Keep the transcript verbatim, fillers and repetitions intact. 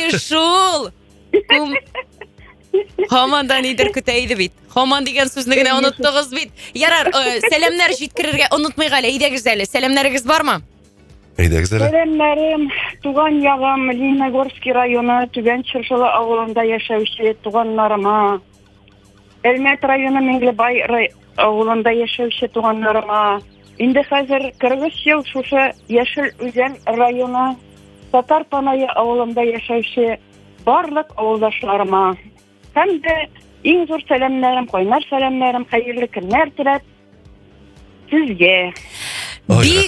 шул. Хамандан идер көтәйді бит. Хаман деген сүзні генә оныттыгыз бит. Ярар, сәламнәр җиткерергә онытмыйк әле. Идегез әле. Сәламнәрегез бармы? Идегез әле. Сәламнәрем, туган ягым Лениногорский районы Түбән Чыршылы авылында яшәүче туганнарыма. Әлмәт районы Меңлебай авылында яшәүче туганнарыма. Инде хәзер кырык өч ел шушы Яшел Үзән районы Татар Панае авылында яшәүче барлык авылдашларыма. Һәм дә иң зур сәламнәрем, кайнар сәламнәрем, хәерле көннәр теләп сезгә. Бик